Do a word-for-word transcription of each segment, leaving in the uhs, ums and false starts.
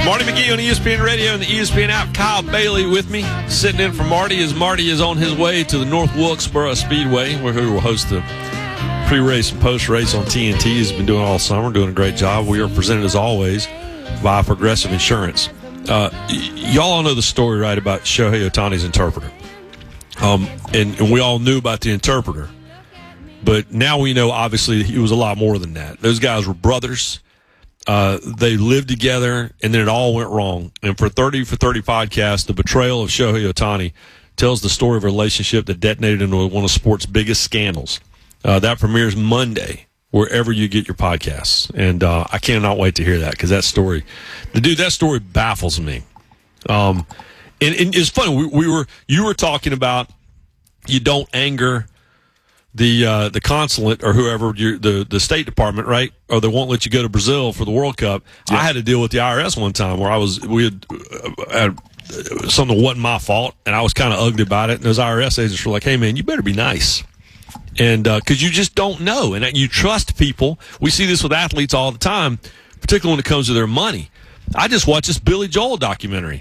Marty McGee on E S P N Radio and the E S P N app. Kyle Bailey with me, sitting in for Marty as Marty is on his way to the North Wilkesboro Speedway, where he will host the pre-race and post-race on T N T. He's been doing all summer, doing a great job. We are presented, as always, by Progressive Insurance. Uh, y- y'all all know the story, right, about Shohei Ohtani's interpreter. Um, and, and we all knew about the interpreter. But now we know, obviously, he was a lot more than that. Those guys were brothers. Uh, they lived together, and then it all went wrong. And for thirty for thirty podcast, the betrayal of Shohei Ohtani tells the story of a relationship that detonated into one of sports' biggest scandals. Uh, that premieres Monday, wherever you get your podcasts. And uh, I cannot wait to hear that, because that story, the dude, that story baffles me. Um, and, and it's funny. We, we were you were talking about you don't anger the uh, the consulate or whoever, you're, the the State Department, right? Or they won't let you go to Brazil for the World Cup. Yeah. I had to deal with the I R S one time where I was we had, uh, had something that wasn't my fault, and I was kind of ugly about it. And those I R S agents were like, "Hey, man, you better be nice," and because uh, you just don't know, and you trust people. We see this with athletes all the time, particularly when it comes to their money. I just watched this Billy Joel documentary.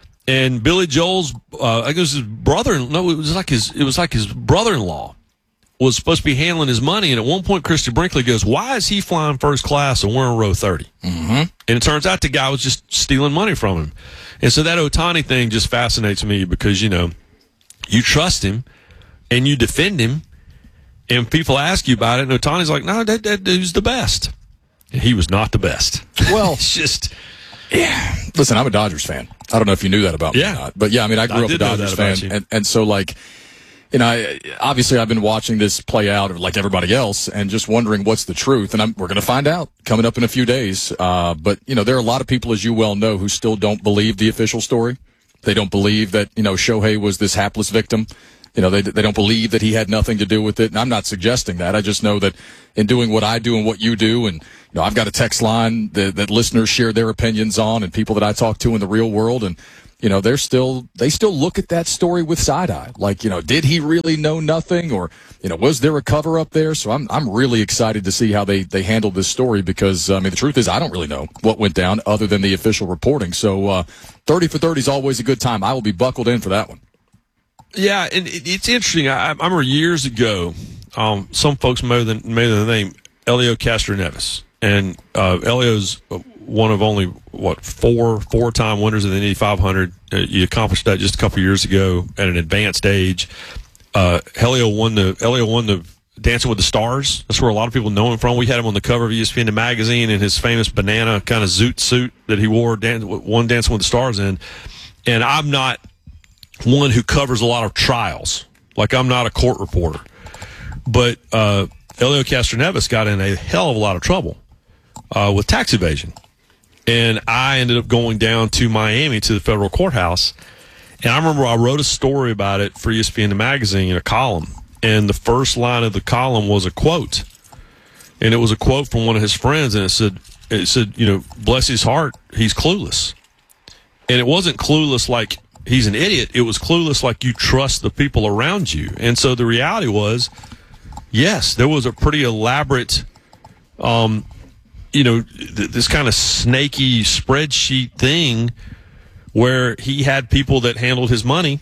And Billy Joel's, uh, I think it was his brother. No, it was like his. It was like his brother-in-law was supposed to be handling his money, and at one point, Christy Brinkley goes, "Why is he flying first class and we're in row thirty?" Mm-hmm. And it turns out the guy was just stealing money from him. And so that Ohtani thing just fascinates me because, you know, you trust him and you defend him, and people ask you about it, and Ohtani's like, "No, that, that dude's the best." And he was not the best. Well, it's just, yeah. Listen, I'm a Dodgers fan. I don't know if you knew that about yeah. me or not. But, yeah, I mean, I grew I up a Dodgers fan. And, and so, like, you know, I, obviously I've been watching this play out like everybody else and just wondering what's the truth. And I'm, we're going to find out coming up in a few days. Uh, but, you know, there are a lot of people, as you well know, who still don't believe the official story. They don't believe that, you know, Shohei was this hapless victim. You know, they they don't believe that he had nothing to do with it. And I'm not suggesting that. I just know that in doing what I do and what you do, and, you know, I've got a text line that, that listeners share their opinions on and people that I talk to in the real world. And, you know, they're still, they still look at that story with side eye. Like, you know, did he really know nothing? Or, you know, was there a cover up there? So I'm, I'm really excited to see how they, they handle this story because, I mean, the truth is I don't really know what went down other than the official reporting. So, uh, thirty for thirty is always a good time. I will be buckled in for that one. Yeah, and it's interesting. I, I remember years ago, um, some folks made the, made the name Elio Castroneves. And uh, Elio's one of only, what, four four-time winners of the Indy five hundred. Uh, you accomplished that just a couple years ago at an advanced age. Uh, Elio won the Elio won the Dancing with the Stars. That's where a lot of people know him from. We had him on the cover of E S P N the magazine in his famous banana kind of zoot suit that he wore, dan- one Dancing with the Stars in. And I'm not one who covers a lot of trials. Like, I'm not a court reporter. But uh, Elio Castroneves got in a hell of a lot of trouble uh, with tax evasion. And I ended up going down to Miami to the federal courthouse. And I remember I wrote a story about it for E S P N the magazine in a column. And the first line of the column was a quote. And it was a quote from one of his friends. And it said, it said, you know, bless his heart, he's clueless. And it wasn't clueless like he's an idiot. It was clueless like you trust the people around you. And so the reality was, yes, there was a pretty elaborate, um, you know, th- this kind of snaky spreadsheet thing where he had people that handled his money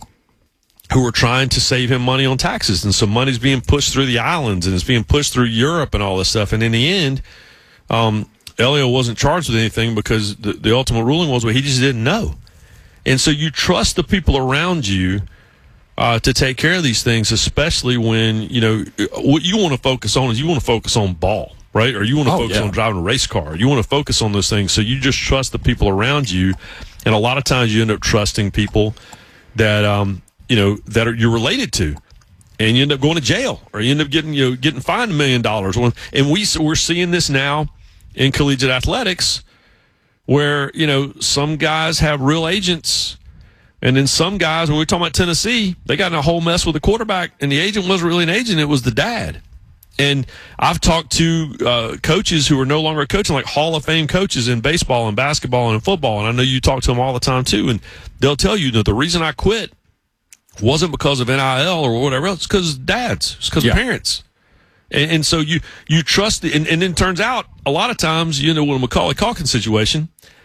who were trying to save him money on taxes. And so money's being pushed through the islands and it's being pushed through Europe and all this stuff. And in the end, um, Elio wasn't charged with anything because the, the ultimate ruling was, well, he just didn't know. And so you trust the people around you uh, to take care of these things, especially when, you know, what you want to focus on is you want to focus on ball, right? Or you want to oh, focus yeah. on driving a race car. You want to focus on those things. So you just trust the people around you. And a lot of times you end up trusting people that, um, you know, that are, you're related to. And you end up going to jail or you end up getting, you know, getting fined a million dollars. And we, we're seeing this now in collegiate athletics, where, you know, some guys have real agents, and then some guys, when we're talking about Tennessee, they got in a whole mess with the quarterback, and the agent wasn't really an agent, it was the dad. And I've talked to uh, coaches who are no longer coaching, like Hall of Fame coaches in baseball and basketball and in football, and I know you talk to them all the time too, and they'll tell you that the reason I quit wasn't because of N I L or whatever else, it's because of dads, it's because yeah. of parents. And, and so you, you trust, the, and, and then it turns out, a lot of times, you know, with a Macaulay Culkin situation,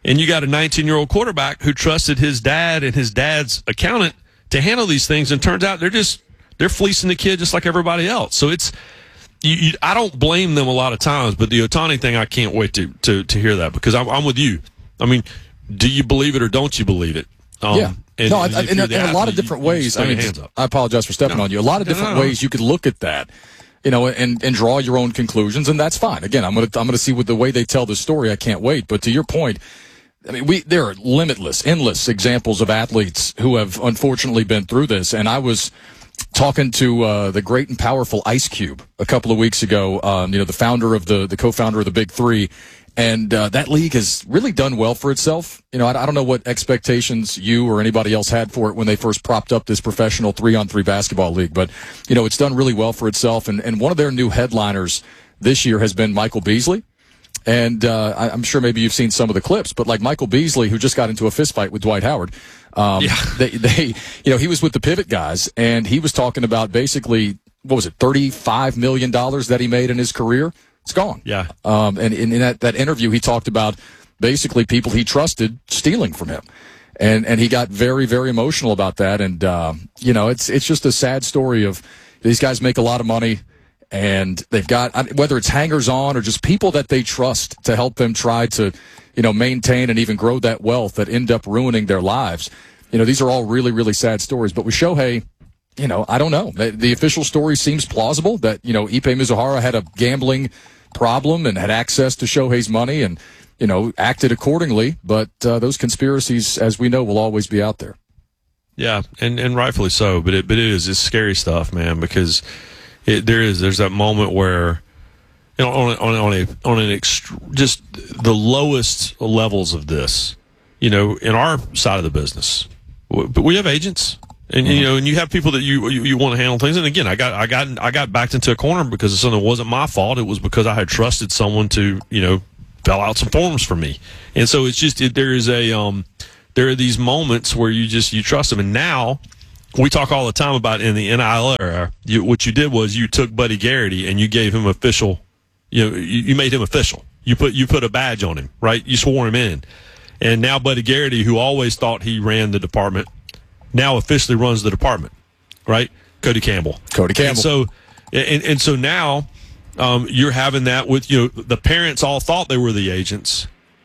and you got a nineteen-year-old quarterback who trusted his dad and his dad's accountant to handle these things, and turns out they're just they're fleecing the kid just like everybody else. So it's you, you, I don't blame them a lot of times, but the Ohtani thing, I can't wait to to, to hear that, because I'm, I'm with you. I mean, do you believe it or don't you believe it? Um, yeah. And, no, and in, in, in a lot of different you, ways. you I mean, I apologize for stepping no. on you. A lot of different no, no, no. ways you could look at that, you know, and, and draw your own conclusions, and that's fine. Again, I'm gonna I'm gonna see what the way they tell the story. I can't wait. But to your point, I mean, we there are limitless, endless examples of athletes who have unfortunately been through this. And I was talking to uh, the great and powerful Ice Cube a couple of weeks ago. Um, you know, the founder of the the co-founder of the Big Three. And uh, that league has really done well for itself. You know, I, I don't know what expectations you or anybody else had for it when they first propped up this professional three-on-three basketball league. But, you know, it's done really well for itself. And, and one of their new headliners this year has been Michael Beasley. And uh, I, I'm sure maybe you've seen some of the clips. But like Michael Beasley, who just got into a fist fight with Dwight Howard, um, yeah. they, they, you know, he was with the Pivot guys. And he was talking about basically, what was it, thirty-five million dollars that he made in his career. It's gone. Yeah. Um, and in, in that, that interview, he talked about basically people he trusted stealing from him. And, and he got very, very emotional about that. And, um, you know, it's, it's just a sad story of these guys make a lot of money and they've got, I mean, whether it's hangers on or just people that they trust to help them try to, you know, maintain and even grow that wealth that end up ruining their lives. You know, these are all really, really sad stories. But with Shohei, you know, I don't know. The, the official story seems plausible that, you know, Ipe Mizuhara had a gambling problem and had access to Shohei's money and, you know, acted accordingly. But uh, those conspiracies, as we know, will always be out there. Yeah, and, and rightfully so. But it but it is it's scary stuff, man, because it, there is there's that moment where, you know, on a, on a, on a on an ext- just the lowest levels of this, you know, in our side of the business, but we have agents. And you know, and you have people that you, you you want to handle things. And again, I got I got I got backed into a corner because something wasn't my fault. It was because I had trusted someone to, you know, fill out some forms for me. And so it's just it, there is a um there are these moments where you just you trust them. And now we talk all the time about in the N I L era, you, what you did was you took Buddy Garrity and you gave him official, you know, you, you made him official. You put you put a badge on him, right? You swore him in. And now Buddy Garrity, who always thought he ran the department, now officially runs the department, right? Cody Campbell. Cody Campbell. And so, and, and so now um, you're having that with, you know, the parents all thought they were the agents,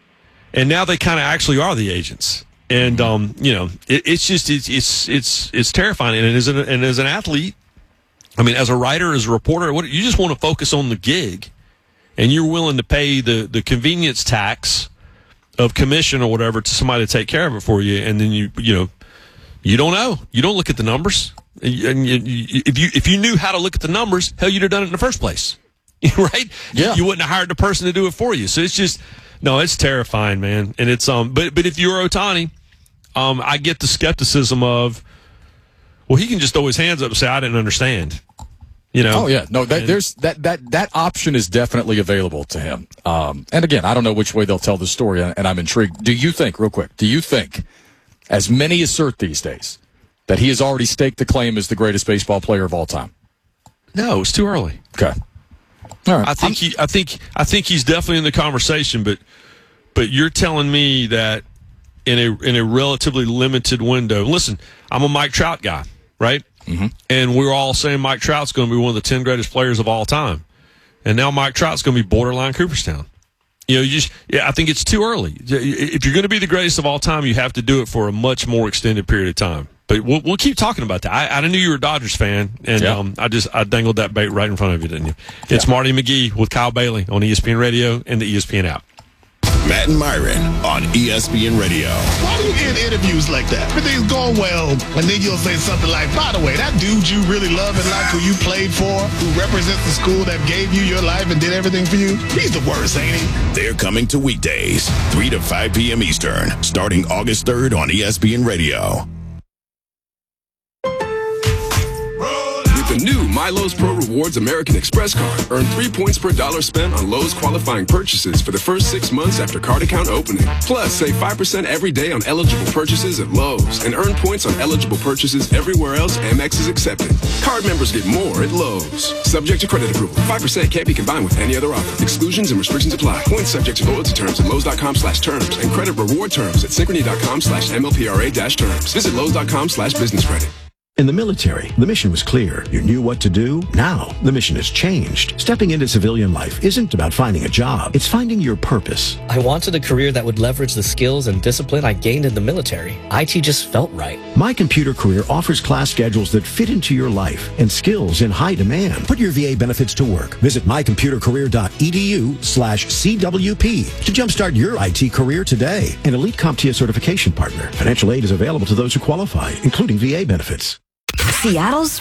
and now they kind of actually are the agents. And, um, you know, it, it's just, it's, it's, it's, it's terrifying. And as an, and as an athlete, I mean, as a writer, as a reporter, what, you just want to focus on the gig, and you're willing to pay the, the convenience tax of commission or whatever to somebody to take care of it for you. And then you, you know, You don't know. You don't look at the numbers. And you, you, if you if you knew how to look at the numbers, hell, you'd have done it in the first place, right? Yeah. You wouldn't have hired the person to do it for you. So it's just no, it's terrifying, man. And it's um, but but if you're Ohtani, um, I get the skepticism of, well, he can just throw his hands up and say, I didn't understand. You know? Oh yeah, no, that, and, there's that that that option is definitely available to him. Um, and again, I don't know which way they'll tell the story, and I'm intrigued. Do you think, real quick? Do you think? As many assert these days, that he has already staked the claim as the greatest baseball player of all time? No, it's too early. Okay. All right. I think he I think I think he's definitely in the conversation, but but you're telling me that in a in a relatively limited window. Listen, I'm a Mike Trout guy, right? Mm-hmm. And we're all saying Mike Trout's going to be one of the ten greatest players of all time. And now Mike Trout's going to be borderline Cooperstown. You know, you just, yeah, I think it's too early. If you're going to be the greatest of all time, you have to do it for a much more extended period of time. But we'll, we'll keep talking about that. I, I knew you were a Dodgers fan, and yeah. um, I just I dangled that bait right in front of you, didn't you? It's yeah. Marty McGee with Kyle Bailey on E S P N Radio and the E S P N app. Matt and Myron on E S P N Radio. Why do you end interviews like that? Everything's going well, and then you'll say something like, by the way, that dude you really love and like who you played for, who represents the school that gave you your life and did everything for you, he's the worst, ain't he? They're coming to weekdays, three to five p.m. Eastern, starting August third on E S P N Radio. the new MyLowe's Pro Rewards American Express card. Earn three points per dollar spent on Lowe's qualifying purchases for the first six months after card account opening. Plus, save five percent every day on eligible purchases at Lowe's and earn points on eligible purchases everywhere else Amex is accepted. Card members get more at Lowe's. Subject to credit approval. five percent can't be combined with any other offer. Exclusions and restrictions apply. Points subject to loyalty terms at Lowe's.com slash terms and credit reward terms at Synchrony.com slash MLPRA dash terms. Visit Lowe's.com slash business credit. In the military, the mission was clear. You knew what to do. Now, the mission has changed. Stepping into civilian life isn't about finding a job. It's finding your purpose. I wanted a career that would leverage the skills and discipline I gained in the military. I T just felt right. My Computer Career offers class schedules that fit into your life and skills in high demand. Put your V A benefits to work. Visit mycomputercareer.edu slash CWP to jumpstart your I T career today. An elite CompTIA certification partner. Financial aid is available to those who qualify, including V A benefits. Seattle's?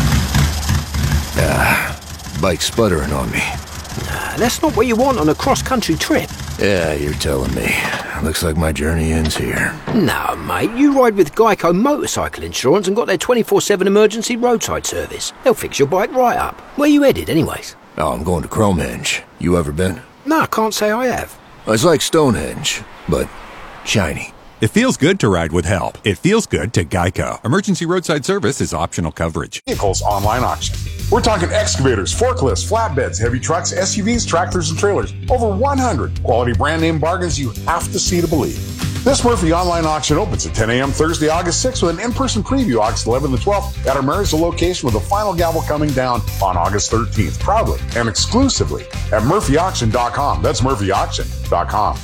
Ah, bike's sputtering on me. Nah, that's not what you want on a cross-country trip. Yeah, you're telling me. Looks like my journey ends here. No, mate, you ride with Geico Motorcycle Insurance and got their twenty-four seven emergency roadside service. They'll fix your bike right up. Where you headed, anyways? Oh, I'm going to Cromehenge. You ever been? No, I can't say I have. It's like Stonehenge, but shiny. It feels good to ride with help. It feels good to Geico. Emergency roadside service is optional coverage. Vehicles online auction. We're talking excavators, forklifts, flatbeds, heavy trucks, S U Vs, tractors, and trailers. Over one hundred quality brand name bargains you have to see to believe. This Murphy online auction opens at ten a.m. Thursday, August sixth with an in-person preview August eleventh and twelfth at our Marysville location with a final gavel coming down on August thirteenth. Proudly and exclusively at Murphy Auction dot com. That's Murphy Auction dot com.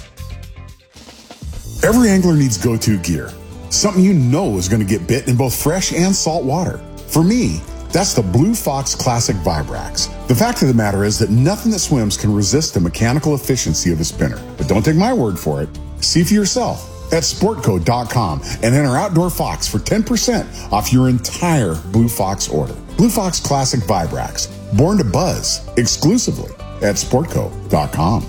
Every angler needs go-to gear. Something you know is going to get bit in both fresh and salt water. For me, that's the Blue Fox Classic Vibrax. The fact of the matter is that nothing that swims can resist the mechanical efficiency of a spinner. But don't take my word for it. See for yourself at sportco dot com and enter Outdoor Fox for ten percent off your entire Blue Fox order. Blue Fox Classic Vibrax, born to buzz, exclusively at sportco dot com.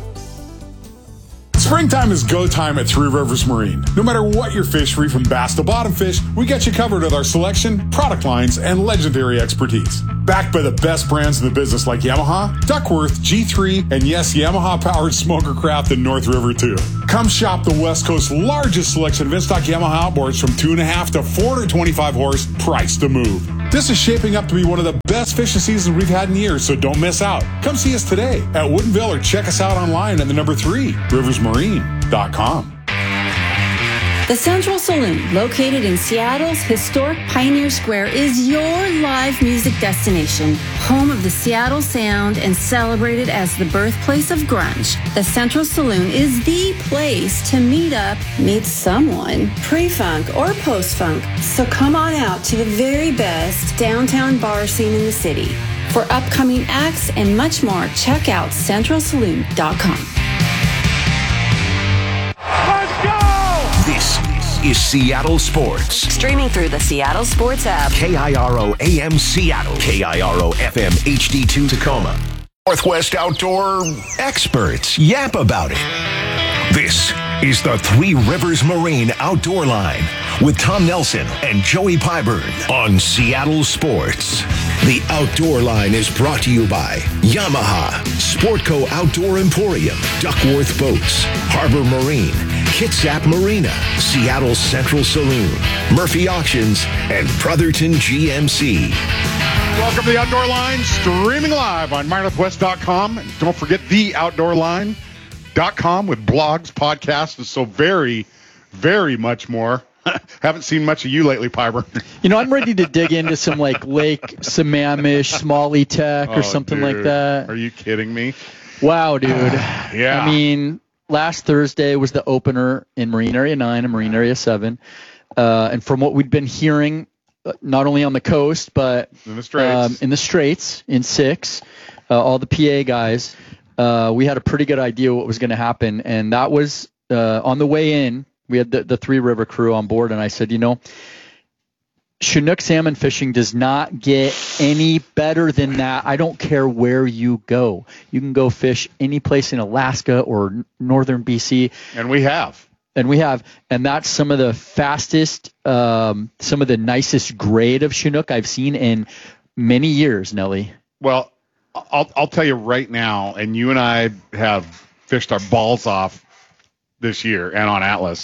Springtime is go time at Three Rivers Marine. No matter what your fish, free from bass to bottom fish, we got you covered with our selection, product lines, and legendary expertise. Backed by the best brands in the business like Yamaha, Duckworth, G three, and yes, Yamaha-powered Smoker Craft in North River too. Come shop the West Coast's largest selection of in-stock Yamaha outboards from two and a half to four hundred twenty-five horse, price to move. This is shaping up to be one of the best fishing seasons we've had in years, so don't miss out. Come see us today at Woodinville or check us out online at the number three, rivers marine dot com. The Central Saloon, located in Seattle's historic Pioneer Square, is your live music destination, home of the Seattle sound and celebrated as the birthplace of grunge. The Central Saloon is the place to meet up, meet someone, pre-funk or post-funk. So come on out to the very best downtown bar scene in the city. For upcoming acts and much more, check out central saloon dot com. This is Seattle Sports. Streaming through the Seattle Sports app. K I R O A M Seattle. K I R O F M H D two Tacoma. Northwest Outdoor experts yap about it. This is the Three Rivers Marine Outdoor Line with Tom Nelson and Joey Pyburn on Seattle Sports. The Outdoor Line is brought to you by Yamaha, Sportco Outdoor Emporium, Duckworth Boats, Harbor Marine, Kitsap Marina, Seattle Central Saloon, Murphy Auctions, and Brotherton G M C. Welcome to the Outdoor Line, streaming live on my northwest dot com. And don't forget the outdoor line dot com with blogs, podcasts, and so very, very much more. Haven't seen much of you lately, Piper. You know, I'm ready to dig into some like Lake Sammamish, Smalley Tech, or oh, something dude. like that. Are you kidding me? Wow, dude. Yeah. I mean, last Thursday was the opener in Marine Area nine and Marine Area seven. Uh, and from what we'd been hearing, uh, not only on the coast, but in the Straits, um, in, the Straits in six, uh, all the P A guys, uh, we had a pretty good idea what was going to happen. And that was uh, on the way in. We had the, the Three River crew on board, and I said, you know, Chinook salmon fishing does not get any better than that. I don't care where you go. You can go fish any place in Alaska or northern B C. And we have. And we have. And that's some of the fastest, um, some of the nicest grade of Chinook I've seen in many years, Nelly. Well, I'll I'll tell you right now, and you and I have fished our balls off this year and on Atlas,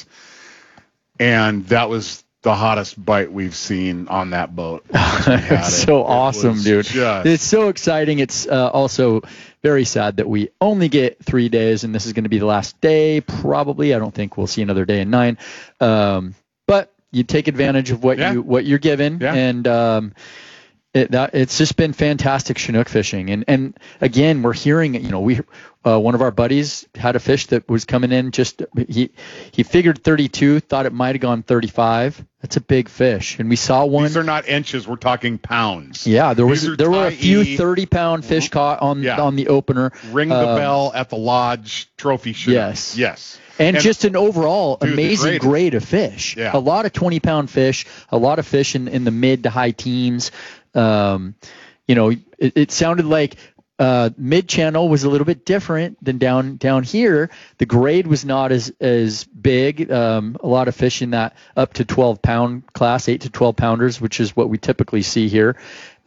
and that was the hottest bite we've seen on that boat. It's so it. awesome, it dude. Just... It's so exciting. It's uh, also very sad that we only get three days, and this is going to be the last day, probably. I don't think we'll see another day in nine. Um, but you take advantage of what, yeah. you, what you're given, yeah. and um, it, that, it's just been fantastic Chinook fishing. And, and again, we're hearing, you know, we uh, one of our buddies had a fish that was coming in just, he, he figured thirty-two, thought it might have gone thirty-five. That's a big fish. And we saw one. These are not inches. We're talking pounds. Yeah, there was there were a few E. thirty-pound fish caught on yeah. on the opener. Ring the um, bell at the lodge trophy shoot. Yes. Yes. And, and just an overall dude, amazing grade of fish. Yeah. A lot of twenty-pound fish, a lot of fish in, in the mid to high teens. Um, you know, it, it sounded like uh, mid-channel was a little bit different than down down here. The grade was not as as big. Um, a lot of fish in that up to twelve-pound class, eight to twelve-pounders, which is what we typically see here.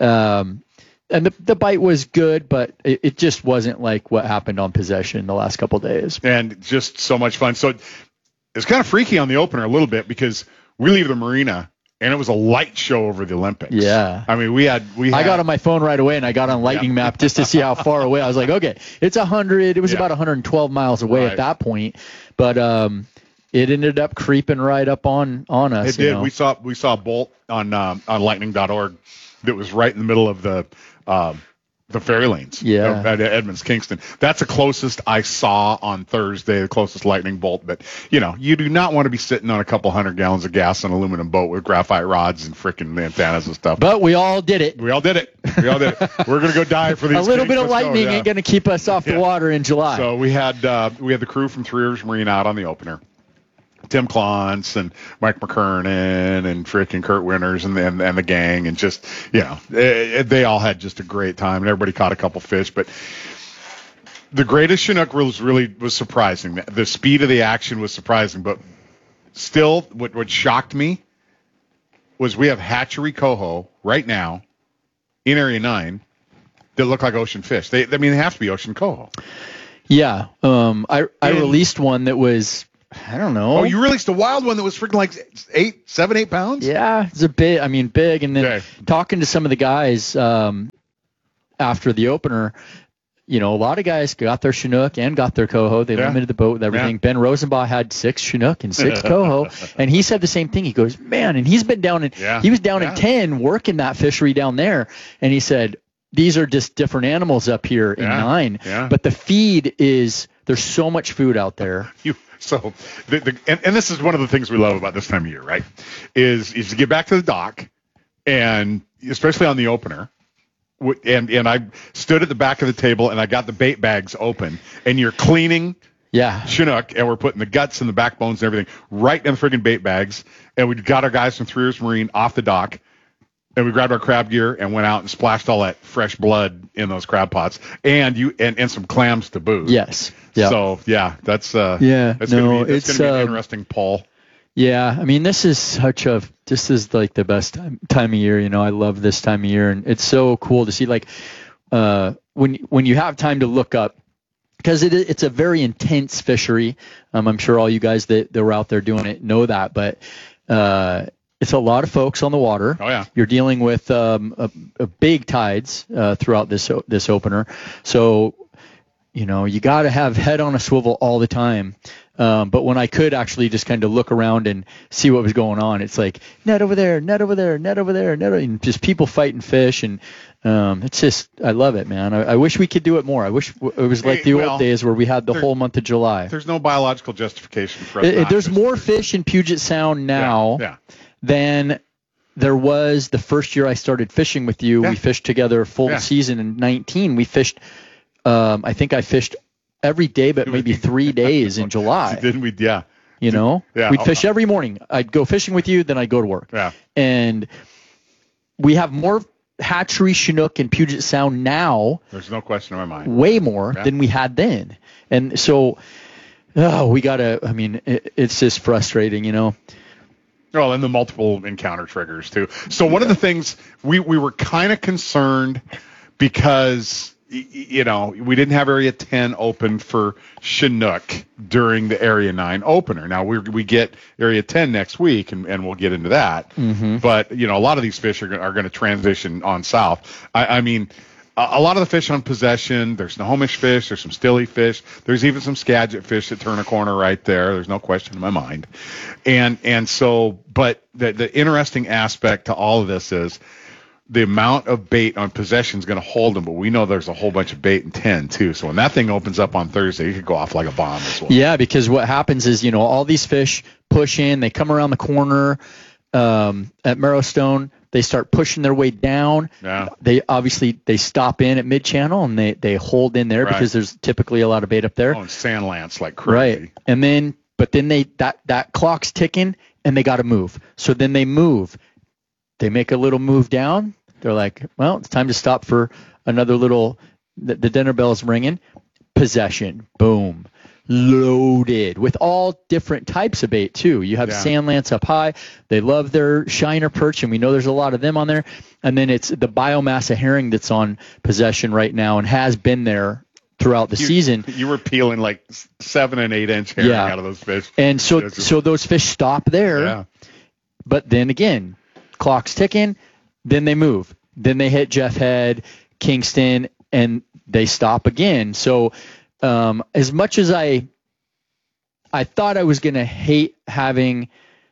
Um, and the, the bite was good, but it, it just wasn't like what happened on Possession the last couple of days. And just so much fun. So it's kind of freaky on the opener a little bit because we leave the marina and it was a light show over the Olympics. Yeah. I mean, we had we. Had, I got on my phone right away and I got on Lightning yeah. Map just to see how far away. I was like, okay, it's a hundred. It was yeah. about one hundred twelve miles away right. at that point, but um, it ended up creeping right up on on us. It did. You know? We saw we saw a bolt on um, on lightning dot org that was right in the middle of the um, the ferry lanes. Yeah. At Edmonds Kingston. That's the closest I saw on Thursday. The closest lightning bolt. But you know, you do not want to be sitting on a couple hundred gallons of gas on an aluminum boat with graphite rods and freaking antennas and stuff. But we all did it. We all did it. We all did it. We're gonna go die for these. A little things. bit of Let's lightning go, yeah. ain't gonna keep us off the Yeah. water in July. So we had uh, we had the crew from Three Rivers Marine out on the opener. Tim Clance and Mike McKernan and freaking Kurt Winters and, and and the gang, and just, you know, they, they all had just a great time, and everybody caught a couple fish. But the greatest Chinook was really was surprising. The speed of the action was surprising, but still, what what shocked me was we have hatchery coho right now in Area Nine that look like ocean fish. They, I mean, they have to be ocean coho. Yeah, um, I I And- released one that was, I don't know. Oh, you released a wild one that was freaking like eight, seven, eight pounds? Yeah, it's a bit, I mean, big. And then Okay. talking to some of the guys um, after the opener, you know, a lot of guys got their Chinook and got their coho. They Yeah. limited the boat with everything. Yeah. Ben Rosenbaugh had six Chinook and six coho, and he said the same thing. He goes, man, and he's been down in, Yeah. he was down Yeah. in ten working that fishery down there, and he said, these are just different animals up here in Yeah. nine, Yeah. but the feed is, there's so much food out there. You, so, the, the, and, and this is one of the things we love about this time of year, right? Is is to get back to the dock, and especially on the opener, w- and and I stood at the back of the table and I got the bait bags open, and you're cleaning Yeah. Chinook, and we're putting the guts and the backbones and everything right in the friggin' bait bags, and we got our guys from Three Rivers Marine off the dock, and we grabbed our crab gear and went out and splashed all that fresh blood in those crab pots, and you and, and some clams to boot. Yes. Yeah. So yeah, that's uh Yeah, that's no, gonna be that's it's, gonna be an um, interesting poll. Yeah, I mean, this is such a this is like the best time, time of year. You know, I love this time of year, and it's so cool to see. Like, uh, when when you have time to look up, because it it's a very intense fishery. Um, I'm sure all you guys that, that were out there doing it know that, but uh, it's a lot of folks on the water. Oh yeah, you're dealing with um, a, a big tides uh, throughout this this opener, so. You know, you got to have head on a swivel all the time. Um, but when I could actually just kind of look around and see what was going on, it's like net over there, net over there, net over there, net over, and just people fighting fish. And um, it's just, I love it, man. I, I wish we could do it more. I wish w- it was like the Well, old days where we had the there- whole month of July. There's no biological justification for us. It- it- not there's to. more fish in Puget Sound now Yeah, than there was the first year I started fishing with you. Yeah. We fished together a full Yeah. season in nineteen. We fished, um, I think I fished every day but maybe three days in July. Didn't we? Yeah. You know, Yeah. we'd fish every morning. I'd go fishing with you, then I'd go to work. Yeah. And we have more hatchery Chinook in Puget Sound now, There's no question in my mind. way more Yeah. than we had then. And so, oh, we gotta. I mean, it, it's just frustrating, you know. Well, and the multiple encounter triggers too. So one yeah. of the things we, we were kind of concerned because, you know, we didn't have Area ten open for Chinook during the Area nine opener. Now we we get Area ten next week, and, and we'll get into that. Mm-hmm. But, you know, a lot of these fish are, are going to transition on south. I, I mean, a, a lot of the fish on Possession, there's Snohomish fish, there's some Stilly fish, there's even some Skagit fish that turn a corner right there. There's no question in my mind. And and so, but the the interesting aspect to all of this is the amount of bait on Possession is going to hold them, but we know there's a whole bunch of bait in ten too. So when that thing opens up on Thursday, it could go off like a bomb as well. Yeah, because what happens is, you know, all these fish push in, they come around the corner um, at Marrowstone, they start pushing their way down. Yeah. They obviously they stop in at mid channel and they, they hold in there right. because there's typically a lot of bait up there. Oh, and sand lance like crazy. Right. And then but then they that that clock's ticking and they got to move. So then they move. They make a little move down. They're like, well, it's time to stop for another little, the, the dinner bell's ringing. Possession, boom, loaded with all different types of bait too. You have yeah. sand lance up high. They love their shiner perch, and we know there's a lot of them on there. And then it's the biomass of herring that's on Possession right now and has been there throughout the you, season. You were peeling like seven and eight inch herring yeah. out of those fish. And so, just, so those fish stop there. Yeah. But then again, clock's ticking. Then they move. Then they hit Jeff Head, Kingston, and they stop again. So um, as much as I I thought I was going to hate having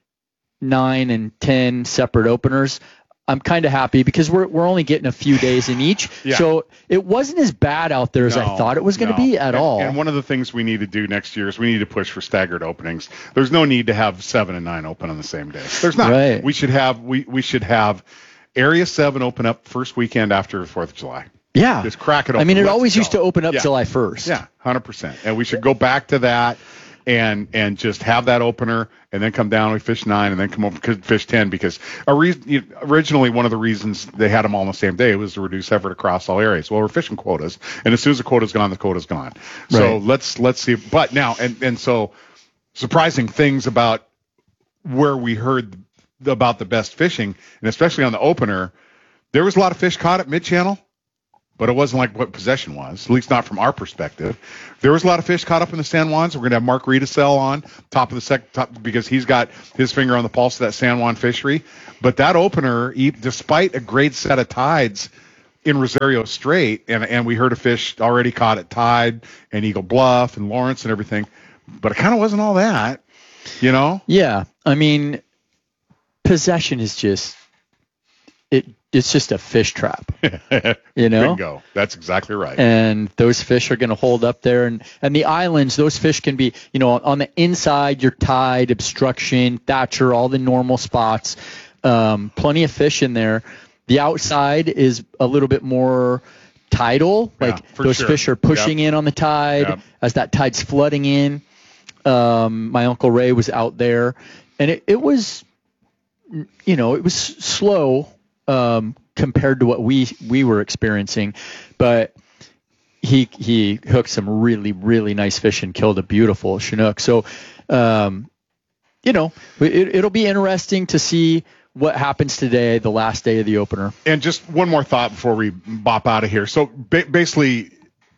nine and ten separate openers, I'm kind of happy because we're we're only getting a few days in each. Yeah. So it wasn't as bad out there as no, I thought it was going to no. be at and, all. And one of the things we need to do next year is we need to push for staggered openings. There's no need to have seven and nine open on the same day. There's not. Right. We should have we, we should have Area seven open up first weekend after the fourth of July. Yeah. Just crack it open. I mean, it Let's always go. used to open up yeah. July first. Yeah, one hundred percent. And we should go back to that and and just have that opener and then come down, we fish nine, and then come over to fish ten because a reason, originally one of the reasons they had them all on the same day was to reduce effort across all areas. Well, we're fishing quotas, and as soon as the quota's gone, the quota's gone. So Right. let's let's see. But now, and, and so surprising things about where we heard about the best fishing, and especially on the opener, there was a lot of fish caught at mid-channel, but it wasn't like what Possession was, at least not from our perspective. There was a lot of fish caught up in the San Juans. We're going to have Mark Riedesel on top of the sec, top, because he's got his finger on the pulse of that San Juan fishery. But that opener, despite a great set of tides in Rosario Strait, and, and we heard of fish already caught at Tide and Eagle Bluff and Lawrence and everything, but it kind of wasn't all that, you know? Yeah. I mean, Possession is just it it's just a fish trap. You know? Bingo. That's exactly right. And those fish are going to hold up there, and and the islands, those fish can be, you know, on the inside, your Tide, Obstruction, Thatcher, all the normal spots, um, plenty of fish in there. The outside is a little bit more tidal, like yeah, for those sure. fish are pushing Yep. in on the tide Yep. as that tide's flooding in. Um, my Uncle Ray was out there, and it, it was, you know, it was slow um, compared to what we we were experiencing, but he he hooked some really really nice fish and killed a beautiful Chinook. So, um, you know, it, it'll be interesting to see what happens today, the last day of the opener. And just one more thought before we bop out of here. So ba- basically,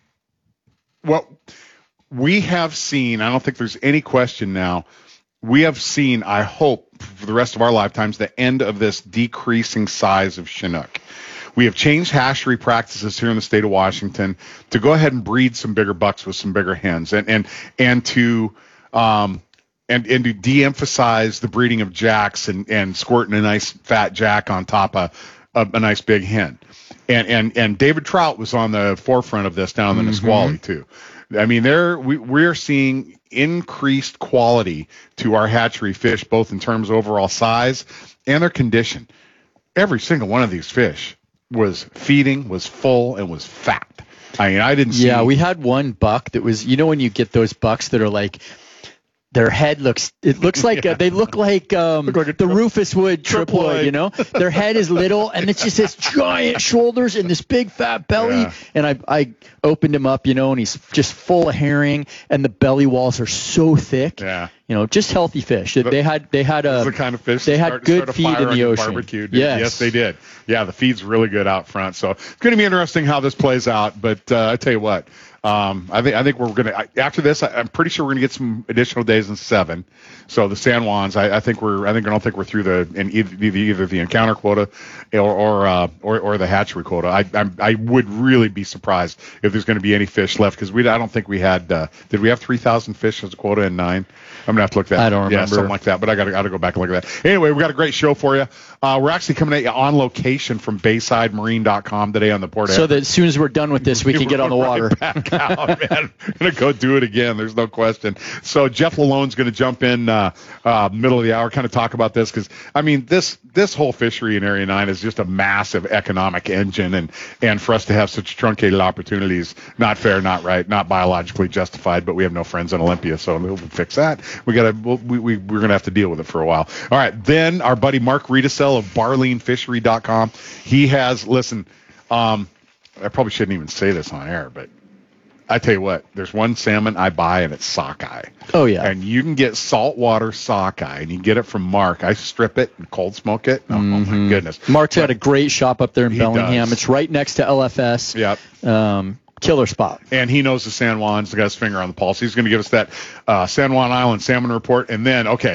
what we have seen, I don't think there's any question now, we have seen, I hope, for the rest of our lifetimes, the end of this decreasing size of Chinook. We have changed hatchery practices here in the state of Washington to go ahead and breed some bigger bucks with some bigger hens, and and and to um and and to de-emphasize the breeding of jacks and and squirting a nice fat jack on top of a, a nice big hen. And and and David Trout was on the forefront of this down in the Mm-hmm. Nisqually too. I mean, there we we're seeing increased quality to our hatchery fish, both in terms of overall size and their condition. Every single one of these fish was feeding, was full, and was fat. I mean, I didn't see. Yeah, we had one buck that was, you know, when you get those bucks that are like their head looks, it looks like, yeah. uh, they look like, um, look like a the tri- Rufus Wood triploid, you know? Their head is little, and it's just this giant shoulders and this big fat belly. Yeah. And I I opened him up, you know, and he's just full of herring, and the belly walls are so thick. Yeah. You know, just healthy fish. They, they had they had a the kind of fish they had start, good start feed in the ocean. Barbecue, yes. yes, they did. Yeah, the feed's really good out front. So it's going to be interesting how this plays out. But uh, I tell you what. Um, I think I think we're gonna after this. I, I'm pretty sure we're gonna get some additional days in seven. So the San Juans, I, I think we're I think I don't think we're through the in either, either the encounter quota or or uh, or, or the hatchery quota. I I'm, I would really be surprised if there's going to be any fish left because we I don't think we had uh, did we have three thousand fish as a quota in nine? I'm gonna have to look that. I don't remember. Yeah, something like that. But I got to got to go back and look at that. Anyway, we got a great show for you. Uh, we're actually coming at you on location from Bayside Marine dot com today on the port. So that as soon as we're done with this, we can get on the water. Right back out, man. We're gonna go do it again. There's no question. So Jeff Lalone's gonna jump in uh, uh, middle of the hour, kind of talk about this because I mean this this whole fishery in Area Nine is just a massive economic engine, and and for us to have such truncated opportunities, not fair, not right, not biologically justified. But we have no friends in Olympia, so we'll fix that. We gotta we'll, we we we're gonna have to deal with it for a while. All right, then our buddy Mark Riedesel of Barleen Fishery dot com. He has listen. Um, I probably shouldn't even say this on air, but I tell you what, there's one salmon I buy, and it's sockeye. Oh, yeah. And you can get saltwater sockeye, and you can get it from Mark. I strip it and cold smoke it. Oh, mm-hmm. oh my goodness. Mark's but, got a great shop up there in Bellingham. Does. It's right next to L F S. Yep. Um, killer spot. And he knows the San Juans. He's got his finger on the pulse. He's going to give us that uh, San Juan Island salmon report. And then, okay,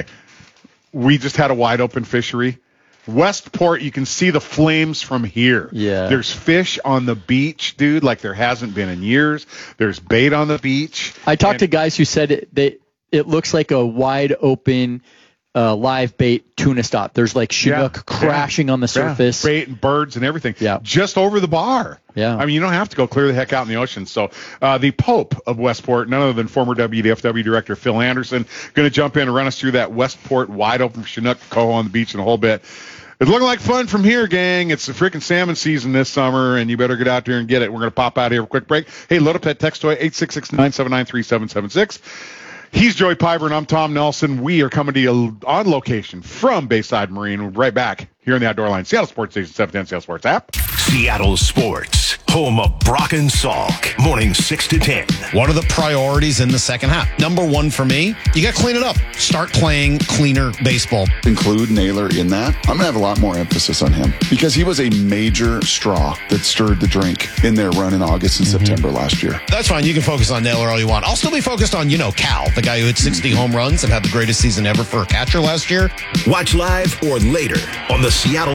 we just had a wide open fishery. Westport, you can see the flames from here. Yeah. There's fish on the beach, dude, like there hasn't been in years. There's bait on the beach. I talked and, to guys who said it, they, it looks like a wide open uh, live bait tuna stop. There's like Chinook yeah, crashing yeah, on the surface. Yeah, bait and birds and everything. Yeah. Just over the bar. Yeah. I mean, you don't have to go clear the heck out in the ocean. So uh, the Pope of Westport, none other than former W D F W director Phil Anderson, going to jump in and run us through that Westport wide open Chinook coho on the beach in a whole bit. It's looking like fun from here, gang. It's the freaking salmon season this summer, and you better get out there and get it. We're going to pop out here for a quick break. Hey, load up that text toy, eight six six, nine seven nine, three seven seven six. He's Joey Piper, and I'm Tom Nelson. We are coming to you on location from Bayside Marine. We're right back here in the Outdoor Line. Seattle Sports Station, seven ten Seattle Sports app. Seattle Sports, home of Brock and Salk, morning six to ten. What are the priorities in the second half? Number one for me, you got to clean it up. Start playing cleaner baseball. Include Naylor in that. I'm going to have a lot more emphasis on him because he was a major straw that stirred the drink in their run in August and mm-hmm. September last year. That's fine. You can focus on Naylor all you want. I'll still be focused on, you know, Cal, the guy who hit sixty mm-hmm. home runs and had the greatest season ever for a catcher last year. Watch live or later on the Seattle.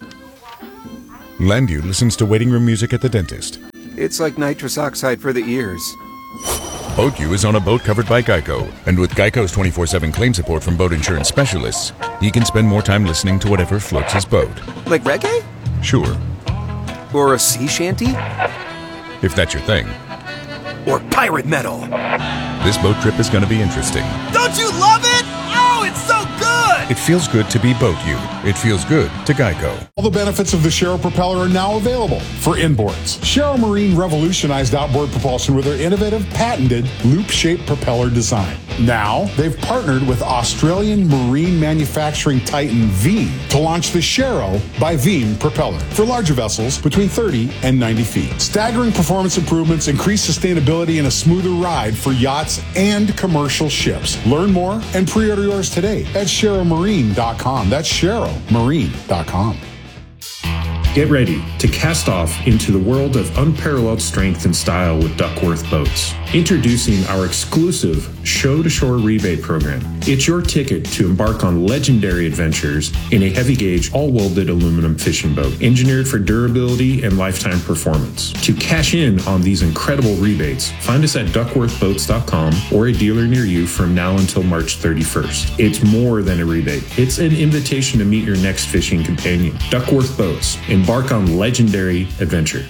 Landu listens to waiting room music at the dentist. It's like nitrous oxide for the ears. BoatU is on a boat covered by Geico, and with Geico's twenty-four seven claim support from boat insurance specialists, he can spend more time listening to whatever floats his boat. Like reggae? Sure. Or a sea shanty? If that's your thing. Or pirate metal. This boat trip is going to be interesting. Don't you love it? Oh, it's so good! It feels good to be BoatU. It feels good to Geico. All the benefits of the Sharrow propeller are now available for inboards. Sharrow Marine revolutionized outboard propulsion with their innovative, patented, loop-shaped propeller design. Now, they've partnered with Australian marine manufacturing titan Veem to launch the Sharrow by Veem propeller for larger vessels between thirty and ninety feet. Staggering performance improvements, increased sustainability, and a smoother ride for yachts and commercial ships. Learn more and pre-order yours today at Sharrow Marine dot com. That's Sharrow Marine dot com. Get ready to cast off into the world of unparalleled strength and style with Duckworth Boats. Introducing our exclusive Show-to-Shore rebate program. It's your ticket to embark on legendary adventures in a heavy-gauge, all-welded aluminum fishing boat, engineered for durability and lifetime performance. To cash in on these incredible rebates, find us at duckworth boats dot com or a dealer near you from now until March thirty-first. It's more than a rebate. It's an invitation to meet your next fishing companion. Duckworth Boats. Embark on legendary adventure.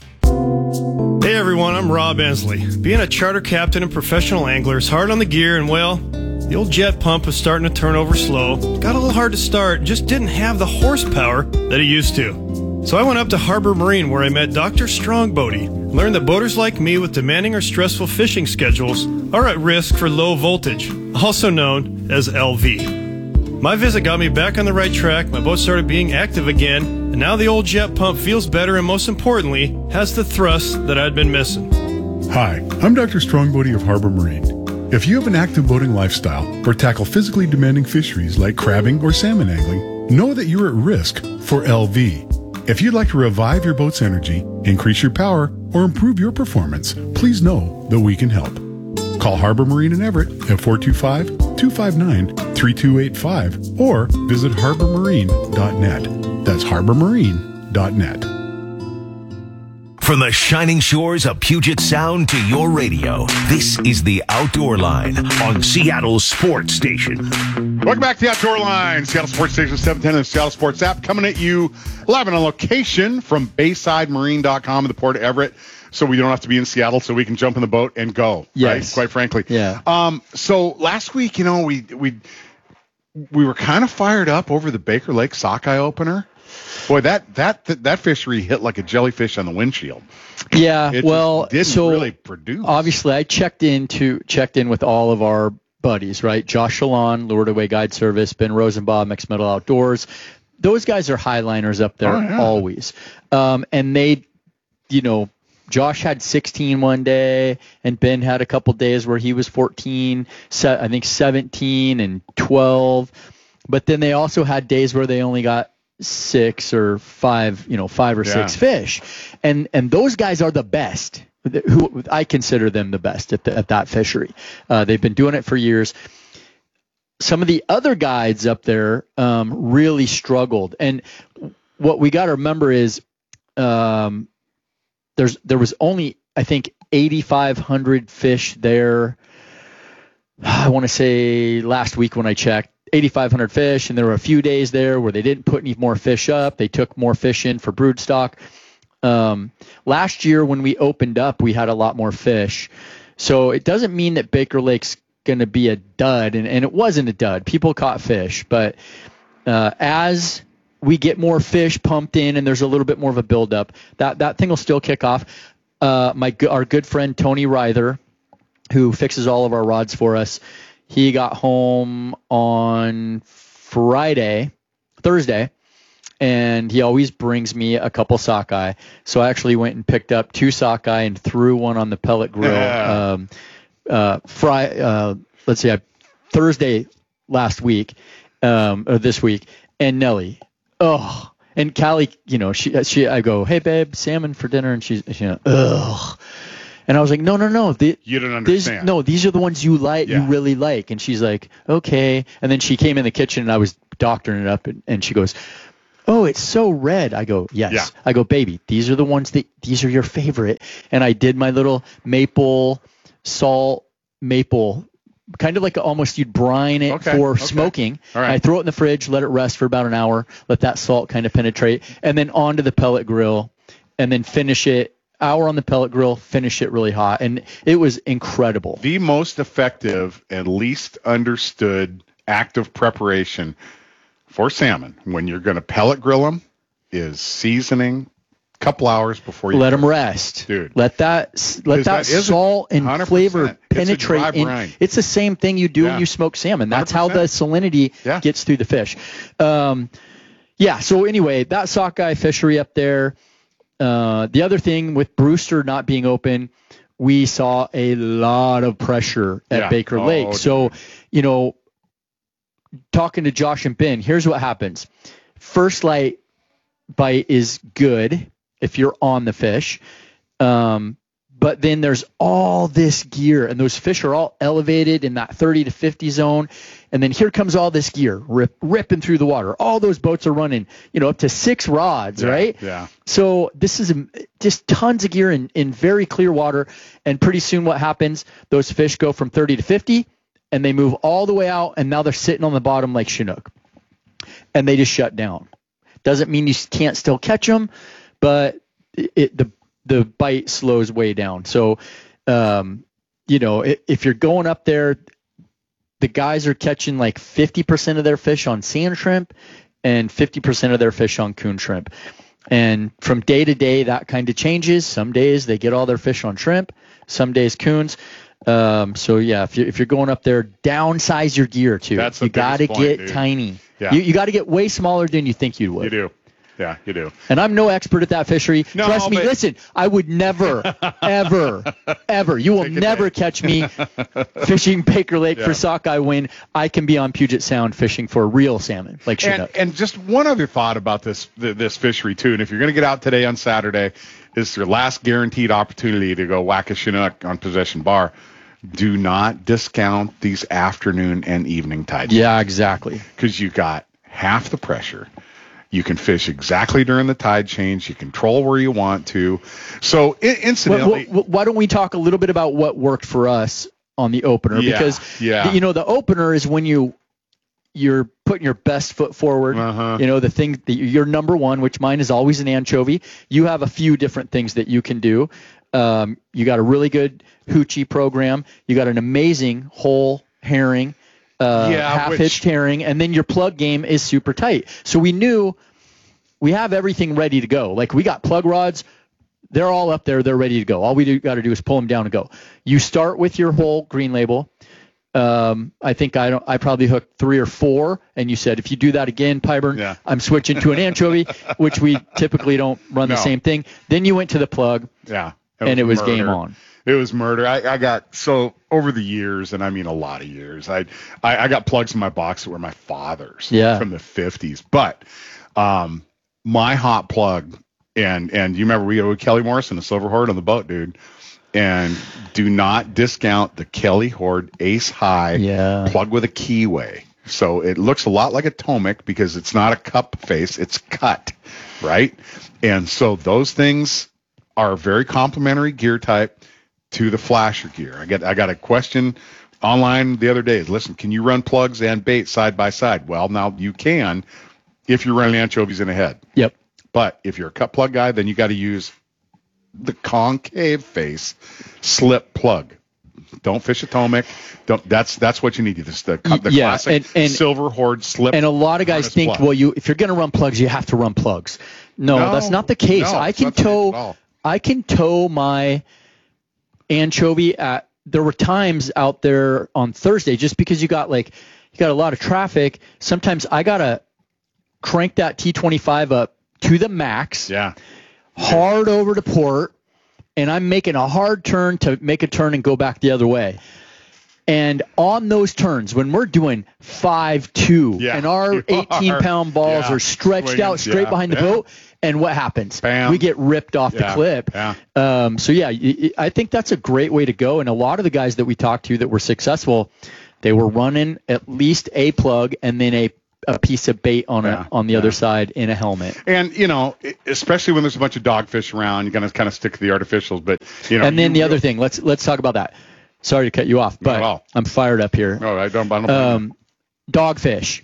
Hey everyone, I'm Rob Ensley. Being a charter captain and professional angler is hard on the gear, and well, the old jet pump was starting to turn over slow. Got a little hard to start, just didn't have the horsepower that it used to. So I went up to Harbor Marine where I met Doctor Strongboaty. Learned that boaters like me with demanding or stressful fishing schedules are at risk for low voltage, also known as L V. My visit got me back on the right track, my boat started being active again, and now the old jet pump feels better and most importantly, has the thrust that I'd been missing. Hi, I'm Doctor Strongbody of Harbor Marine. If you have an active boating lifestyle or tackle physically demanding fisheries like crabbing or salmon angling, know that you're at risk for L V. If you'd like to revive your boat's energy, increase your power, or improve your performance, please know that we can help. Call Harbor Marine in Everett at four two five, two five nine, three two eight five or visit harbor marine dot net. That's harbor marine dot net. From the shining shores of Puget Sound to your radio, this is the Outdoor Line on Seattle Sports Station. Welcome back to the Outdoor Line, Seattle Sports Station seven ten and the Seattle Sports app, coming at you live on a location from bayside marine dot com in the Port of Everett, so we don't have to be in Seattle, so we can jump in the boat and go. Yes. Right? Quite frankly. Yeah. Um. So last week, you know, we we we were kind of fired up over the Baker Lake sockeye opener. Boy, that that that fishery hit like a jellyfish on the windshield. Yeah, it well, didn't so really produce. Obviously, I checked into checked in with all of our buddies, right? Josh Shalon, Lured Away Guide Service, Ben Rosenbaum, Mixed Metal Outdoors. Those guys are highliners up there Oh, yeah. always, um, and they, you know. Josh had sixteen one day, and Ben had a couple days where he was fourteen, I think seventeen and twelve. But then they also had days where they only got six or five, you know, five or Yeah. six fish. And and those guys are the best. Who I consider them the best at the, at that fishery. Uh, they've been doing it for years. Some of the other guides up there um, really struggled. And what we got to remember is um, there's there was only, I think, eighty-five hundred fish there. I want to say last week when I checked, eighty-five hundred fish, and there were a few days there where they didn't put any more fish up. They took more fish in for broodstock. Um, last year when we opened up, we had a lot more fish. So it doesn't mean that Baker Lake's going to be a dud, and, and it wasn't a dud. People caught fish, but uh, as we get more fish pumped in and there's a little bit more of a buildup, that, that thing will still kick off. Uh, my our good friend Tony Ryther, who fixes all of our rods for us, he got home on Friday, Thursday, and he always brings me a couple sockeye. So I actually went and picked up two sockeye and threw one on the pellet grill. Yeah. Um, uh, fry, uh, let's see, I, Thursday last week, um, or this week, and Nellie, oh, and Callie, you know, she, she, I go, hey babe, salmon for dinner, and she's, you know, ugh. And I was like, no, no, no. The, You don't these- understand. no, these are the ones you like, Yeah. you really like. And she's like, okay. And then she came in the kitchen and I was doctoring it up, and, and she goes, oh, it's so red. I go, yes. Yeah. I go, baby, these are the ones that, these are your favorite. And I did my little maple, salt, maple, kind of like almost you'd brine it Okay, for okay. smoking. All right. I throw it in the fridge, let it rest for about an hour, let that salt kind of penetrate, and then onto the pellet grill, and then finish it. Hour on the pellet grill, finish it really hot, and it was incredible. The most effective and least understood act of preparation for salmon when you're going to pellet grill them is seasoning a couple hours before you Let cook them rest, dude. Let that let Because that, that is a salt and one hundred percent. flavor It's a penetrate. dry in. brine. It's the same thing you do Yeah. when you smoke salmon. That's how the one hundred percent. salinity Yeah. gets through the fish. Um, yeah. So anyway, that sockeye fishery up there. Uh, the other thing with Brewster not being open, we saw a lot of pressure at Yeah. Baker Oh, Lake. dude. So, you know, talking to Josh and Ben, here's what happens. First light bite is good if you're on the fish. Um, but then there's all this gear, and those fish are all elevated in that thirty to fifty zone. And then here comes all this gear rip, ripping through the water. All those boats are running, you know, up to six rods, Yeah, right? Yeah. So this is um, just tons of gear in, in very clear water. And pretty soon what happens, those fish go from thirty to fifty, and they move all the way out, and now they're sitting on the bottom like Chinook. And they just shut down. Doesn't mean you can't still catch them, but it, the the bite slows way down. So, um, you know, if, if you're going up there, the guys are catching like fifty percent of their fish on sand shrimp and fifty percent of their fish on coon shrimp. And from day to day, that kind of changes. Some days they get all their fish on shrimp, some days coons. Um, so yeah, if you're if you're going up there, downsize your gear too. That's the you got to biggest point, get dude. tiny. Yeah. You you got to get way smaller than you think you would. You do. Yeah, you do. And I'm no expert at that fishery. No, Trust me. but- Listen, I would never, ever, ever. You will Take a never day. catch me fishing Baker Lake Yeah. for sockeye when I can be on Puget Sound fishing for real salmon, like And, Chinook. and just one other thought about this th- this fishery too. And if you're going to get out today on Saturday, it's your last guaranteed opportunity to go whack a Chinook on Possession Bar. Do not discount these afternoon and evening tides. Yeah, exactly. Because you got half the pressure. You can fish exactly during the tide change. You control where you want to. So i- incidentally, Well, well, why don't we talk a little bit about what worked for us on the opener? Yeah, Because yeah. you know the opener is when you you're putting your best foot forward. Uh-huh. You know the thing that you're number one, which mine is always an anchovy. You have a few different things that you can do. Um, you got a really good hoochie program. You got an amazing whole herring. Uh, Yeah, half which- hitched herring, and then your plug game is super tight. So we knew we have everything ready to go. Like we got plug rods, they're all up there, they're ready to go. All we do, got to do is pull them down and go. You start with your whole green label. Um, I think I don't. I probably hooked three or four, and you said if you do that again, Pyburn, Yeah. I'm switching to an anchovy, which we typically don't run No. the same thing. Then you went to the plug, yeah, and it was murder. game on. It was murder. I, I got so over the years, and I mean a lot of years. I, I I got plugs in my box that were my father's Yeah. from the fifties. But um, my hot plug, and and you remember we had with Kelly Morrison, a Silver Horde on the boat, dude. And do not discount the Kelly Horde Ace High Yeah. plug with a keyway. So it looks a lot like a Tomic because it's not a cup face, it's cut, right? And so those things are very complementary gear type to the flasher gear. I get I got a question online the other day. Listen, can you run plugs and bait side by side? Well, now you can if you're running anchovies in a head. Yep. But if you're a cut plug guy, then you got to use the concave face slip plug. Don't fish a Tomic. Don't. That's that's what you need. This the, the Yeah, classic and- and- Silver Horde slip. And a lot of guys harness think, plug. well, you if you're going to run plugs, you have to run plugs. No, No, that's not the case. no, I it's can not the case at tow. all. I can tow my anchovy at. There were times out there on Thursday, just because you got like you got a lot of traffic. Sometimes I gotta crank that T twenty-five up to the max. Yeah. Hard over to port, and I'm making a hard turn to make a turn and go back the other way. And on those turns, when we're doing five two, Yeah, and our you eighteen pound are. balls Yeah, are stretched swinging, out straight yeah, behind the yeah. boat, and what happens? Bam. We get ripped off the Yeah, clip. yeah. Um, so yeah, y- y- I think that's a great way to go. And a lot of the guys that we talked to that were successful, they were running at least a plug and then a a piece of bait on Yeah, a on the other side in a helmet. And you know, especially when there's a bunch of dogfish around, you're gonna kind of stick to the artificials. But you know, and then you the other thing, let's let's talk about that. Sorry to cut you off, but at all. I'm fired up here. No, I don't. I don't Um, dogfish.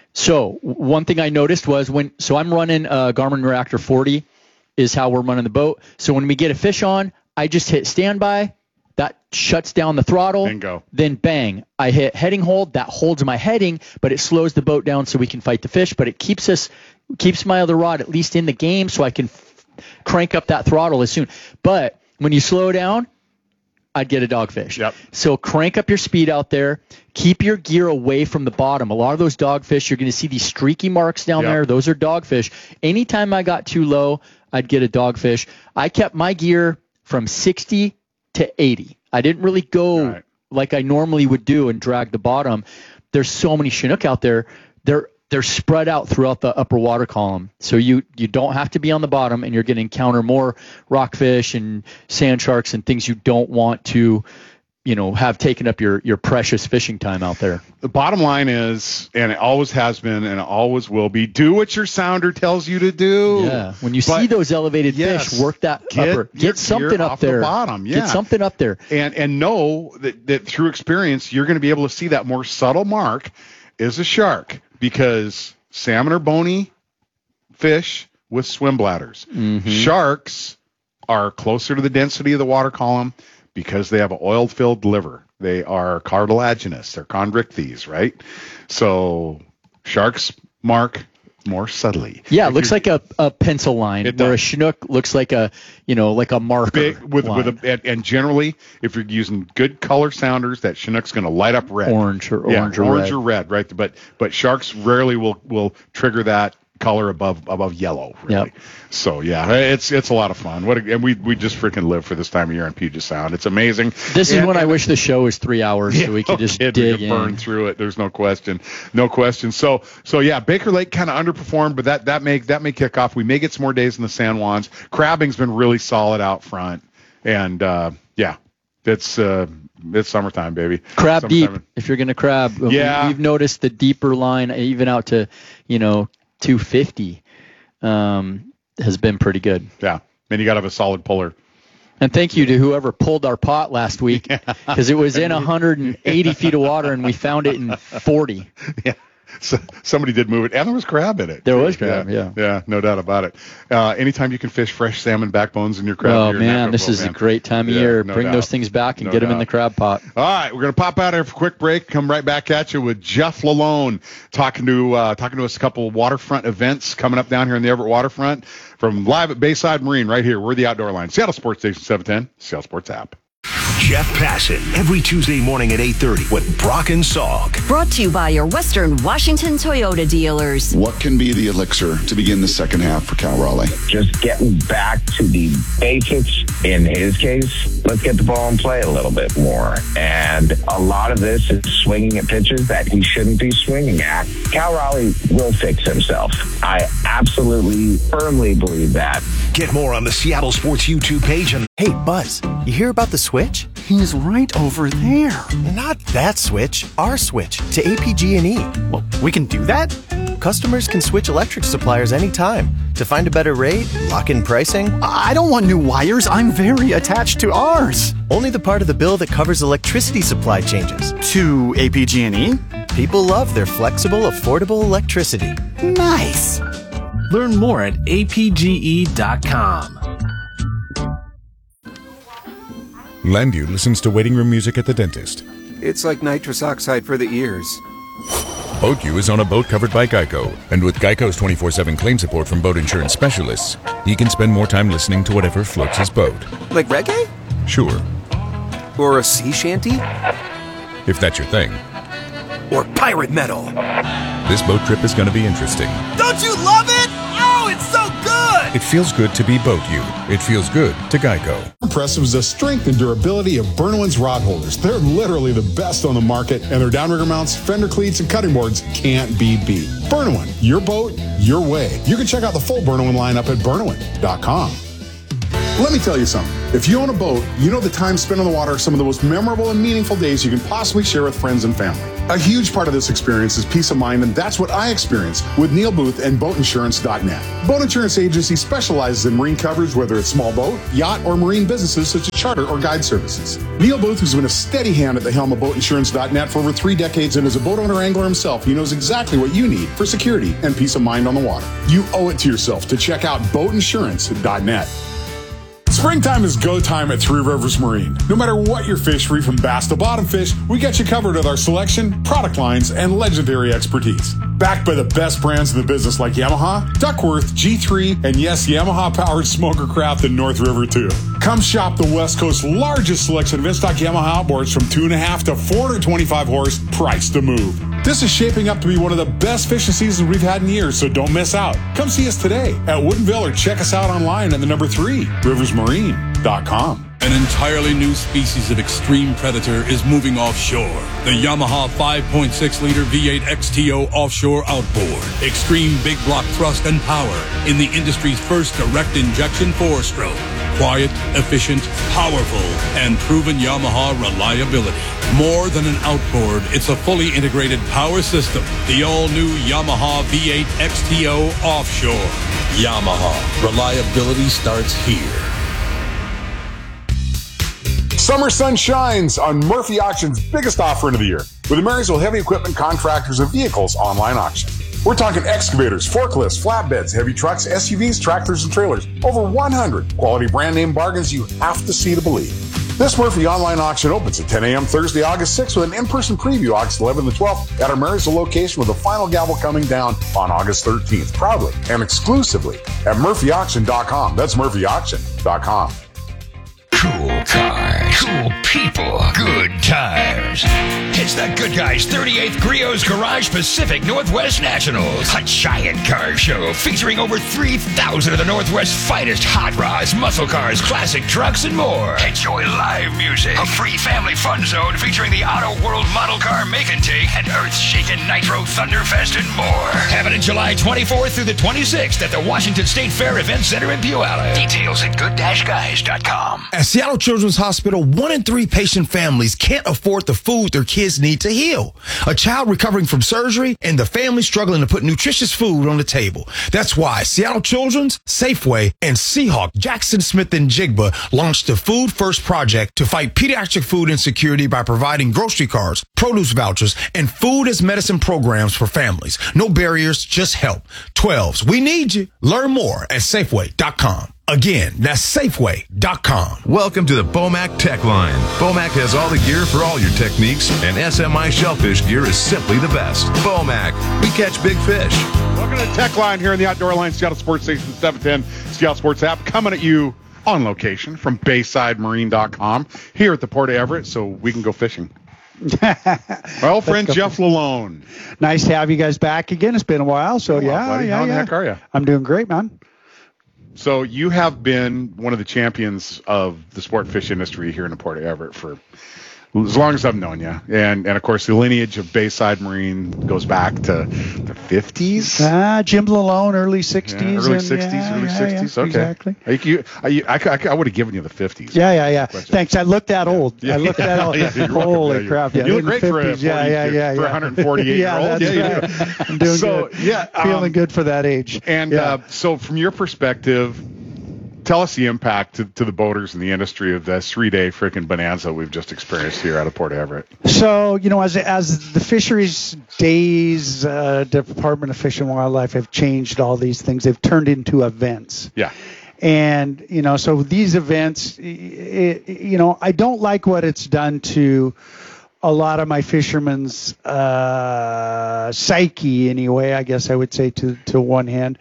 So w- one thing I noticed was when so I'm running uh, Garmin Reactor forty is how we're running the boat. So when we get a fish on, I just hit standby. That shuts down the throttle. Bingo. Then bang, I hit heading hold. That holds my heading, but it slows the boat down so we can fight the fish. But it keeps us keeps my other rod at least in the game, so I can f- crank up that throttle as soon. But when you slow down, I'd get a dogfish. Yep. So crank up your speed out there. Keep your gear away from the bottom. A lot of those dogfish, you're going to see these streaky marks down Yep. there. Those are dogfish. Anytime I got too low, I'd get a dogfish. I kept my gear from sixty to eighty. I didn't really go Right. like I normally would do and drag the bottom. There's so many Chinook out there. They're they're spread out throughout the upper water column. So you, you don't have to be on the bottom, and you're going to encounter more rockfish and sand sharks and things you don't want to, you know, have taken up your, your precious fishing time out there. The bottom line is, and it always has been, and it always will be, do what your sounder tells you to do. Yeah. When you But see those elevated yes, fish, work that get upper. your Get something gear up off the there. bottom, yeah. Get something up there. And and know that, that through experience, you're going to be able to see that more subtle mark is a shark, because salmon are bony fish with swim bladders. Mm-hmm. Sharks are closer to the density of the water column because they have an oil-filled liver. They are cartilaginous. They're chondrichthyes, right? So sharks mark more subtly. Yeah, it If looks you're- like a, a pencil line, It where a does. Chinook looks like a, you know, like a marker big with line. with a and, and generally, if you're using good color sounders, that Chinook's going to light up red, Orange or- yeah, orange or orange red. or red, right? But but sharks rarely will will trigger that color above above yellow, really. Yep. So yeah, it's it's a lot of fun. What a, and we we just freaking live for this time of year in Puget Sound. It's amazing. This is And- when I and- wish the show was three hours so we could no just kidding, we dig could burn in. through it. There's no question, no question. So, so yeah, Baker Lake kind of underperformed, but that that may that may kick off. We may get some more days in the San Juans. Crabbing's been really solid out front, and uh, yeah, it's uh, it's summertime, baby. Crab Summertime. deep if you're going to crab. We- Yeah. We've noticed the deeper line, even out to, you know, two fifty, um, has been pretty good. Yeah, and you got to have a solid puller. And thank you to whoever pulled our pot last week, because it was in one hundred eighty feet of water and we found it in forty. Yeah. So somebody did move it, and there was crab in it. There was crab, yeah. Yeah, no doubt about it. Uh, anytime you can fish fresh salmon backbones in your crab. Oh, you're man, natural, this is man. a great time of Yeah, year. no Bring doubt. those things back and No get them in doubt. the crab pot. All right, we're gonna pop out here for a quick break. Come right back at you with Jeff Lalone talking to uh, talking to us a couple waterfront events coming up down here in the Everett waterfront from live at Bayside Marine right here. We're the Outdoor Line, Seattle Sports Station seven ten, Seattle Sports app. Jeff Passan every Tuesday morning at eight thirty with Brock and Salk. Brought to you by your Western Washington Toyota dealers. What can be the elixir to begin the second half for Cal Raleigh? Just getting back to the basics. In his case, let's get the ball and play a little bit more. And a lot of this is swinging at pitches that he shouldn't be swinging at. Cal Raleigh will fix himself. I absolutely, firmly believe that. Get more on the Seattle Sports YouTube page and Hey, Buzz, you hear about the switch? He's right over there. Not that switch, our switch to A P G and E. Well, we can do that? Customers can switch electric suppliers anytime to find a better rate, lock in pricing. I don't want new wires. I'm very attached to ours. Only the part of the bill that covers electricity supply changes. To A P G and E? People love their flexible, affordable electricity. Nice. Learn more at A P G E dot com. Landview listens to waiting room music at the dentist. It's like nitrous oxide for the ears. BoatU is on a boat covered by Geico, and with Geico's twenty-four seven claim support from boat insurance specialists, he can spend more time listening to whatever floats his boat. Like reggae? Sure, Or a sea shanty? if that's your thing. Or pirate metal? This boat trip is going to be interesting. Don't you love it? Oh, it's so good! It feels good to be BoatU. It feels good to Geico. Impressive is the strength and durability of Burnowin's rod holders. They're literally the best on the market, and their downrigger mounts, fender cleats, and cutting boards can't be beat. Burnowin, your boat, your way. You can check out the full Burnowin lineup at Burnowin dot com. Let me tell you something. If you own a boat, you know the time spent on the water are some of the most memorable and meaningful days you can possibly share with friends and family. A huge part of this experience is peace of mind, and that's what I experience with Neil Booth and boat insurance dot net. Boat Insurance Agency specializes in marine coverage, whether it's small boat, yacht, or marine businesses such as charter or guide services. Neil Booth has been a steady hand at the helm of boat insurance dot net for over three decades, and as a boat owner angler himself, he knows exactly what you need for security and peace of mind on the water. You owe it to yourself to check out boat insurance dot net. Springtime is go time at Three Rivers Marine. No matter what your fishery, from bass to bottom fish, we got you covered with our selection, product lines, and legendary expertise. Backed by the best brands in the business like Yamaha, Duckworth, G three, and yes, Yamaha-powered smoker craft in North River too. Come shop the West Coast's largest selection of in-stock Yamaha outboards from two and a half to four hundred twenty-five horse, priced to move. This is shaping up to be one of the best fishing seasons we've had in years, so don't miss out. Come see us today at Woodinville or check us out online at the number three, rivers marine dot com. An entirely new species of extreme predator is moving offshore. The Yamaha five point six liter V eight X T O offshore outboard. Extreme big block thrust and power in the industry's first direct injection four-stroke. Quiet, efficient, powerful, and proven Yamaha reliability. More than an outboard, it's a fully integrated power system. The all-new Yamaha V eight X T O offshore. Yamaha. Reliability starts here. Summer sun shines on Murphy Auction's biggest offering of the year with the Marysville Heavy Equipment Contractors of Vehicles online auction. We're talking excavators, forklifts, flatbeds, heavy trucks, S U Vs, tractors, and trailers. Over one hundred quality brand name bargains you have to see to believe. This Murphy online auction opens at ten a.m. Thursday, August sixth with an in-person preview August eleventh and twelfth at our Marysville location, with the final gavel coming down on August thirteenth. Proudly and exclusively at Murphy Auction dot com. That's Murphy Auction dot com. Cool cars, cool people, good tires. It's the Good Guys thirty-eighth Griot's Garage Pacific Northwest Nationals, a giant car show featuring over three thousand of the Northwest's finest hot rods, muscle cars, classic trucks, and more. Enjoy live music, a free family fun zone featuring the Auto World Model Car Make and Take, and Earth-Shaking Nitro Thunderfest, and more. Happening July twenty-fourth through the twenty-sixth at the Washington State Fair Event Center in Puyallup. Details at good guys dot com. At Seattle Children's Hospital, one in three patient families can't afford the food their kids need to heal. A child recovering from surgery and the family struggling to put nutritious food on the table. That's why Seattle Children's, Safeway, and Seahawk, Jackson Smith and Jigba launched the Food First Project to fight pediatric food insecurity by providing grocery cards, produce vouchers, and food as medicine programs for families. No barriers, just help. twelves, we need you. Learn more at Safeway dot com. Again, that's Safeway dot com. Welcome to the Bomac Tech Line. Bomac has all the gear for all your techniques, and S M I Shellfish gear is simply the best. Bomac, we catch big fish. Welcome to the Tech Line here in the Outdoor Line, Seattle Sports Station seven ten, Seattle Sports app, coming at you on location from Bayside Marine dot com here at the Port of Everett, so we can go fishing. Well, friend Jeff Lalone. Nice to have you guys back again. It's been a while, so Oh, yeah, buddy. yeah, How the yeah. heck are you? I'm doing great, man. So you have been one of the champions of the sport fish industry here in the Port of Everett for as long as I've known you. And, and of course, the lineage of Bayside Marine goes back to the fifties. Ah, Jim Lalone, early sixties. Yeah, early and, sixties, yeah, early yeah, sixties. yeah, Okay. Exactly. I, you, I, I, I would have given you the fifties. Yeah, yeah, yeah. Thanks. I look that old. Yeah. I look that old. Yeah, you're welcome. Holy Yeah, crap. you Yeah, look in the great for a fifties. Yeah, yeah, yeah, for yeah. a one forty-eight year Yeah, old. that's Yeah, you right. do. I'm doing so, good. Yeah, Feeling um, good for that age. And yeah. uh, so from your perspective, tell us the impact to, to the boaters in the industry of this three-day freaking bonanza we've just experienced here out of Port Everett. So, you know, as as the fisheries days, uh, Department of Fish and Wildlife have changed all these things. They've turned into events. Yeah. And, you know, so these events, it, you know, I don't like what it's done to a lot of my fishermen's uh, psyche anyway, I guess I would say to, to one hand.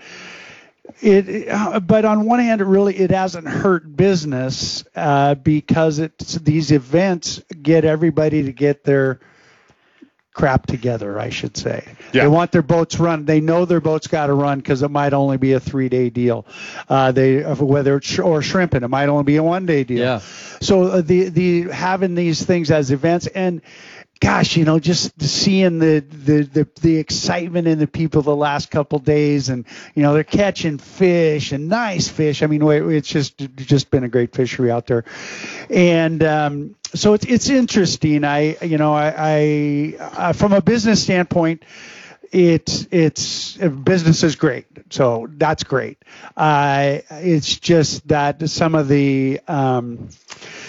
It, uh, but on one hand, it really it hasn't hurt business uh, because it's these events get everybody to get their crap together, I should say. Yeah. They want their boats run. They know their boats got to run because it might only be a three-day deal. Uh, they whether it's sh- or shrimping, it might only be a one-day deal. Yeah. So uh, the the having these things as events and. Gosh, you know, just seeing the, the, the, the excitement in the people the last couple days, and you know they're catching fish and nice fish. I mean, it's just just been a great fishery out there, and um, so it's it's interesting. I you know I, I uh, from a business standpoint, it's it's business is great, so that's great. Uh, it's just that some of the um,